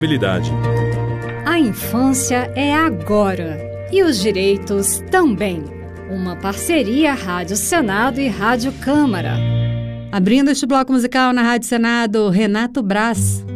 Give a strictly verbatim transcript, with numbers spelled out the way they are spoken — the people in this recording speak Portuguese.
A infância é agora e os direitos também. Uma parceria Rádio Senado e Rádio Câmara. Abrindo este bloco musical na Rádio Senado, Renato Braz.